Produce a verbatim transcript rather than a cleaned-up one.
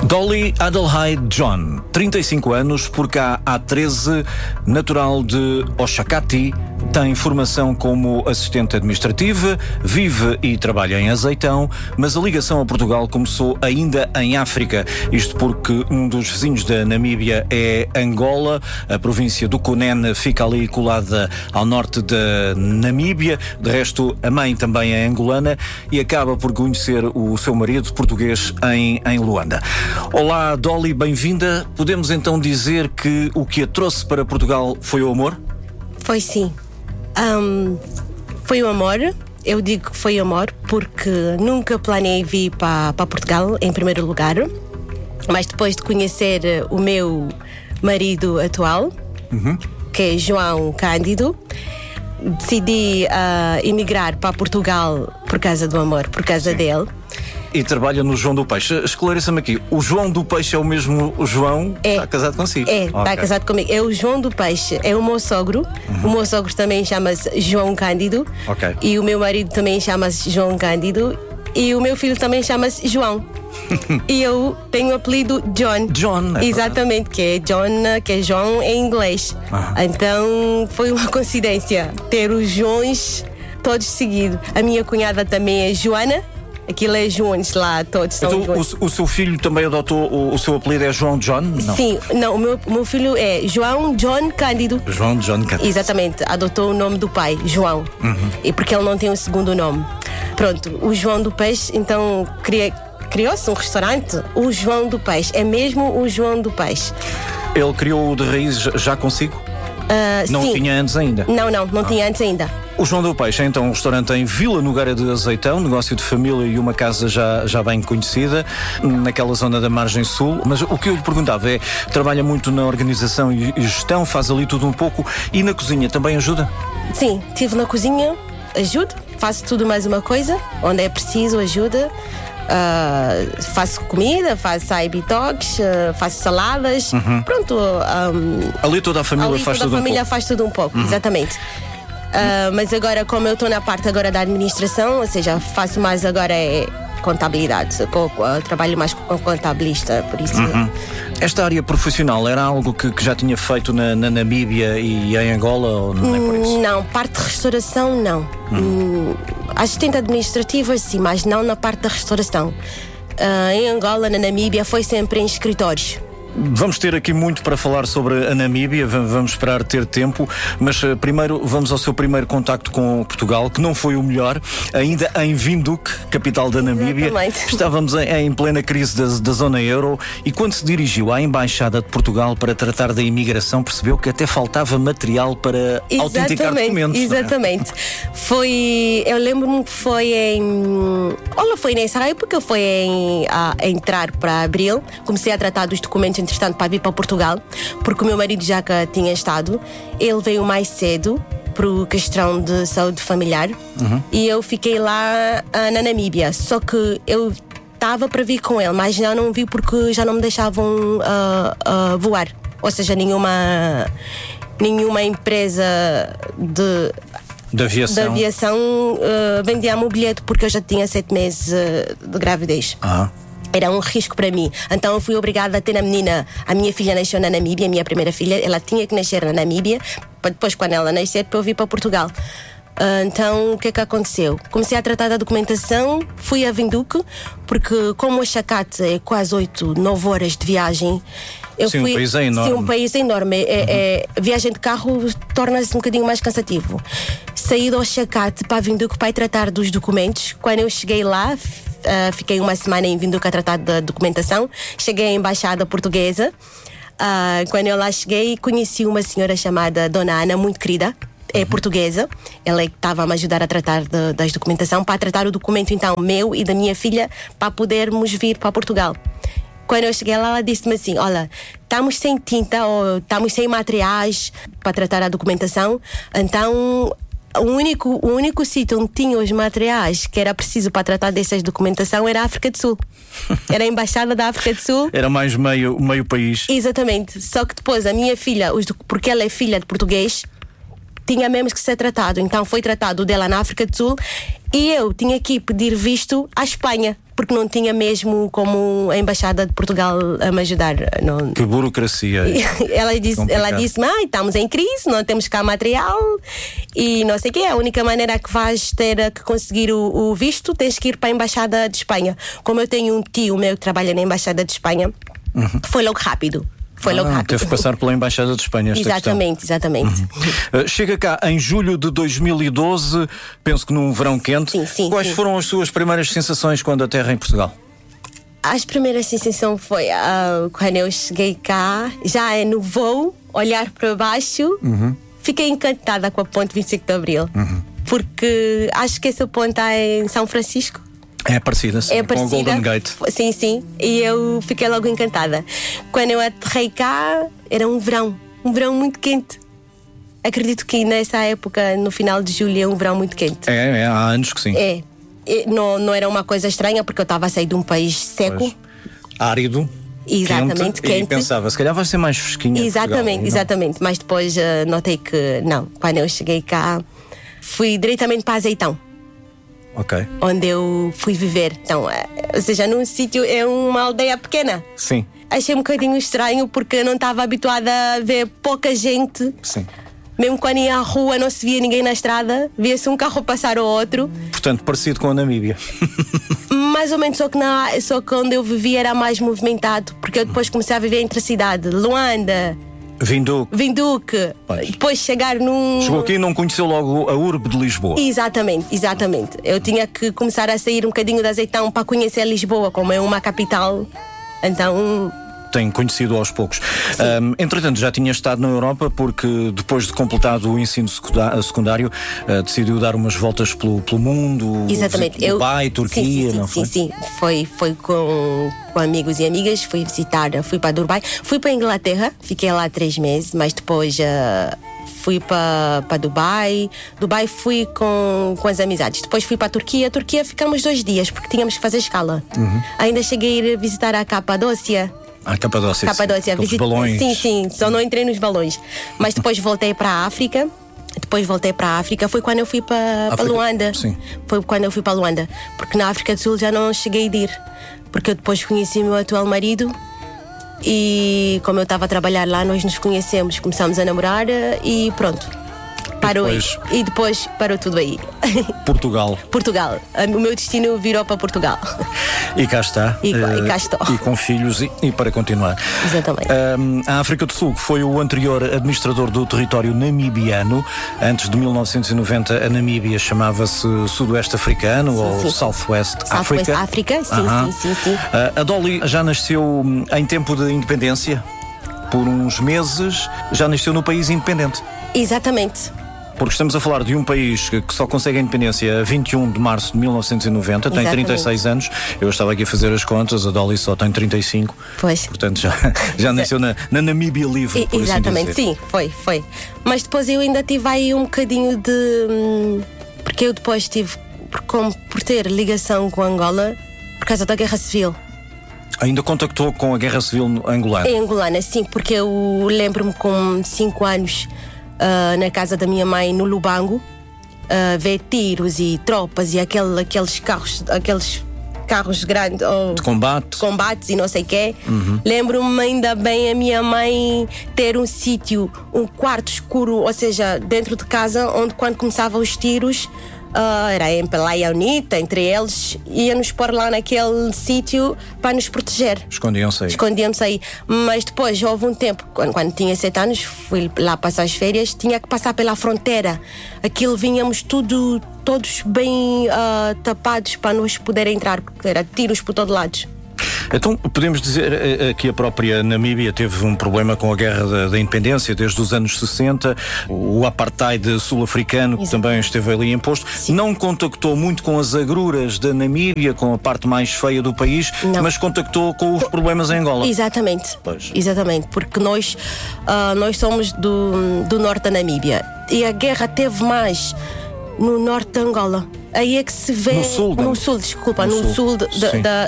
Dolly Adelheid John, trinta e cinco anos, por cá há treze, natural de Oxacati, tem formação como assistente administrativa, vive e trabalha em Azeitão, mas a ligação a Portugal começou ainda em África. Isto porque um dos vizinhos da Namíbia é Angola, a província do Cunene fica ali colada ao norte da Namíbia, de resto a mãe também é angolana e acaba por conhecer o seu marido português em, em Luanda. Olá Dolly, bem-vinda. Podemos então dizer que o que a trouxe para Portugal foi o amor? Foi sim. Um, foi o amor. Eu digo que foi amor porque nunca planei vir para Portugal em primeiro lugar, mas depois de conhecer o meu marido atual, uhum. que é João Cândido, decidi uh, emigrar para Portugal por causa do amor, por causa Sim. dele. E trabalha no João do Peixe. Esclareça-me aqui, o João do Peixe é o mesmo João que é, está casado consigo? É, está okay. casado comigo. É o João do Peixe, é o meu sogro. Uhum. O meu sogro também chama-se João Cândido. Okay. E o meu marido também chama-se João Cândido. E o meu filho também chama-se João. E eu tenho o apelido John. John, é Exatamente, que é John, que é João em inglês. Uhum. Então foi uma coincidência ter os Joões todos seguidos. A minha cunhada também é Joana. Aquilo é Joões lá, todos são então, o, o seu filho também adotou, o, o seu apelido é João John? Não. Sim, não, o meu, o meu filho é João John Cândido. João John Cândido. Exatamente, adotou o nome do pai, João. Uhum. E porque ele não tem um segundo nome. Pronto, o João do Peixe, então cria, criou-se um restaurante, o João do Peixe, é mesmo o João do Peixe. Ele criou-o de raiz já consigo? Uh, não sim. tinha antes ainda? Não, não, não ah. tinha antes ainda. O João do Peixe é então um restaurante em Vila Nogueira de Azeitão, negócio de família e uma casa já, já bem conhecida, naquela zona da margem sul. Mas o que eu lhe perguntava é, trabalha muito na organização e gestão, faz ali tudo um pouco, e na cozinha também ajuda? Sim, estive na cozinha, ajudo, faço tudo mais uma coisa, onde é preciso ajuda. Uh, faço comida, faço bitoques, uh, faço saladas, uhum. pronto. Um, ali toda a família ali faz toda tudo a família um pouco. faz tudo um pouco, uhum. exatamente. Uh, mas agora, como eu estou na parte agora da administração, ou seja, faço mais agora é contabilidade, eu, eu trabalho mais com contabilista, por isso. Uhum. Esta área profissional era algo que, que já tinha feito na, na Namíbia e em Angola, ou não é por isso? Não, parte de restauração não. Uhum. Assistente administrativa sim, mas não na parte da restauração. Uh, em Angola, na Namíbia, foi sempre em escritórios. Vamos ter aqui muito para falar sobre a Namíbia, vamos esperar ter tempo, mas uh, primeiro vamos ao seu primeiro contacto com Portugal, que não foi o melhor, ainda em Windhoek, capital da Namíbia. Exatamente. Estávamos em, em plena crise da, da zona euro e quando se dirigiu à Embaixada de Portugal para tratar da imigração, percebeu que até faltava material para exatamente, autenticar documentos. Exatamente. É? Foi, eu lembro-me que foi em... Olha, foi nessa época, foi em, a, a entrar para abril, comecei a tratar dos documentos entretanto para vir para Portugal, porque o meu marido já cá tinha estado, ele veio mais cedo por questão de saúde familiar, uhum. e eu fiquei lá uh, na Namíbia, só que eu estava para vir com ele, mas já não vi porque já não me deixavam uh, uh, voar, ou seja, nenhuma nenhuma empresa de de aviação, de aviação uh, vendia-me o bilhete porque eu já tinha sete meses uh, de gravidez. Ah. Era um risco para mim. Então eu fui obrigada a ter a menina. A minha filha nasceu na Namíbia, a minha primeira filha. Ela tinha que nascer na Namíbia, para depois, quando ela nascer, para eu vir para Portugal. Uh, então o que é que aconteceu? Comecei a tratar da documentação, fui a Windhoek, porque como o Oxacate é quase oito, nove horas de viagem. Eu sim, fui, um país é enorme. Sim, um país é enorme. É, uhum. é, viagem de carro torna-se um bocadinho mais cansativo. Saí do Oxacate para Windhoek para ir tratar dos documentos. Quando eu cheguei lá, uh, fiquei uma semana em Windhoek a tratar da documentação. Cheguei à embaixada portuguesa. Uh, quando eu lá cheguei, conheci uma senhora chamada Dona Ana, muito querida. É portuguesa, ela é que estava a me ajudar a tratar de, das documentação, para tratar o documento então meu e da minha filha, para podermos vir para Portugal. Quando eu cheguei lá, ela disse-me assim: olha, estamos sem tinta ou estamos sem materiais para tratar a documentação, então o único, o único sítio onde tinha os materiais que era preciso para tratar dessas documentação era a África do Sul. Era a Embaixada da África do Sul. Era mais meio, meio país. Exatamente, só que depois a minha filha, os, porque ela é filha de português, tinha mesmo que ser tratado, então foi tratado dela na África do Sul e eu tinha que pedir visto à Espanha porque não tinha mesmo como a Embaixada de Portugal a me ajudar. Não... Que burocracia. Ela disse, ela disse, mãe, estamos em crise, não temos cá material e não sei o que. A única maneira que vais ter que conseguir o, o visto, tens que ir para a Embaixada de Espanha. Como eu tenho um tio meu que trabalha na Embaixada de Espanha, uhum. foi logo rápido. Foi logo ah, rápido. Teve que passar pela Embaixada de Espanha esta Exatamente, questão. exatamente. Uhum. Uh, chega cá em julho de dois mil e doze, penso que num verão quente. Sim, sim, Quais sim. foram as suas primeiras sensações quando aterra em Portugal? As primeiras sensações foi uh, quando eu cheguei cá, já é no voo, olhar para baixo, uhum. fiquei encantada com a ponte vinte e cinco de Abril, uhum. porque acho que essa ponte está em São Francisco. É parecida, sim, é com parecida, o Golden Gate. Sim, sim, e eu fiquei logo encantada. Quando eu aterrei cá, era um verão, um verão muito quente. Acredito que nessa época, no final de julho, é um verão muito quente. É, é há anos que sim. É, não, não era uma coisa estranha, porque eu estava a sair de um país seco. Pois. Árido. Exatamente, quente, quente. E pensava, se calhar vai ser mais fresquinha. Exatamente, Portugal, exatamente. Mas depois uh, notei que não. Quando eu cheguei cá, fui diretamente para Azeitão. Ok. Onde eu fui viver. Então, uh, ou seja, num sítio, é uma aldeia pequena. Sim. Achei um bocadinho estranho porque eu não estava habituada a ver pouca gente. Sim. Mesmo quando ia à rua não se via ninguém na estrada, via-se um carro passar ou outro. Portanto, parecido com a Namíbia. Mais ou menos, só que, na, só que onde eu vivia era mais movimentado, porque eu depois comecei a viver entre a cidade, Luanda, Vinduque. Vinduque, Pois. depois chegar num... Chegou aqui e não conheceu logo a urbe de Lisboa. Exatamente, exatamente. Eu tinha que começar a sair um bocadinho de Azeitão para conhecer Lisboa, como é uma capital. Então... Tenho conhecido aos poucos. Um, entretanto, já tinha estado na Europa porque depois de completado o ensino secundário uh, decidiu dar umas voltas pelo, pelo mundo. Exatamente. Dubai, eu, Turquia, sim, sim, não sim, foi? Sim, sim. Foi, foi com, com amigos e amigas, fui visitar, fui para Dubai, fui para a Inglaterra, fiquei lá três meses, mas depois uh, fui para, para Dubai. Dubai fui com, com as amizades. Depois fui para a Turquia. A Turquia ficamos dois dias porque tínhamos que fazer escala. Uhum. Ainda cheguei a ir visitar a Capadócia. Ah, Capadócia. Capadócia, visita balões. Sim, sim, só não entrei nos balões. Mas depois voltei para a África. Depois voltei para a África. Foi quando eu fui para, para Luanda. Sim. Foi quando eu fui para Luanda. Porque na África do Sul já não cheguei a ir. Porque eu depois conheci o meu atual marido. E como eu estava a trabalhar lá, nós nos conhecemos, começámos a namorar e pronto. Parou e depois... aí. E depois parou tudo aí. Portugal. Portugal. O meu destino virou para Portugal. E cá está. E, uh, e cá estou. E com filhos e, e para continuar. Exatamente. Um, a África do Sul, que foi o anterior administrador do território namibiano, antes de mil novecentos e noventa a Namíbia chamava-se Sudoeste Africano, sim, ou sim. Southwest Southwest Africa. África, sim, uh-huh. sim, sim, sim. Uh, a Dolly já nasceu em tempo de independência. Por uns meses já nasceu no país independente. Exatamente. Porque estamos a falar de um país que só consegue a independência a vinte e um de março de mil novecentos e noventa, tem Exatamente. trinta e seis anos. Eu estava aqui a fazer as contas, a Dolly só tem trinta e cinco. Pois. Portanto, já, já nasceu na, na Namíbia livre, e, por exatamente, assim dizer. Sim, foi, foi. Mas depois eu ainda tive aí um bocadinho de. Porque eu depois tive, por, como, por ter ligação com Angola, por causa da Guerra Civil. Ainda contactou com a Guerra Civil angolana? Em Angolana, sim, porque eu lembro-me com cinco anos. Uh, na casa da minha mãe no Lubango, uh, ver tiros e tropas e aquele, aqueles carros, aqueles carros grandes oh, de combate, de combates e não sei o quê. Uhum. Lembro-me ainda bem a minha mãe ter um sítio, um quarto escuro, ou seja, dentro de casa, onde quando começavam os tiros Uh, era em Pelaia Unita, entre eles, ia-nos pôr lá naquele sítio para nos proteger. Escondiam-se aí. Escondiam-se aí. Mas depois houve um tempo, quando, quando tinha sete anos, fui lá passar as férias, tinha que passar pela fronteira. Aquilo vinhamos tudo, todos bem uh, tapados para nos poder entrar, porque era tiros por todos lados. Então, podemos dizer que a própria Namíbia teve um problema com a Guerra da, da Independência desde os anos sessenta, o apartheid sul-africano, que também esteve ali imposto. Sim. Não contactou muito com as agruras da Namíbia, com a parte mais feia do país, não. Mas contactou com os problemas em Angola. Exatamente, pois. Exatamente, porque nós, uh, nós somos do, do norte da Namíbia e a guerra teve mais no norte de Angola. Aí é que se vê. No sul, no sul, desculpa, no no sul, sul de, de, da,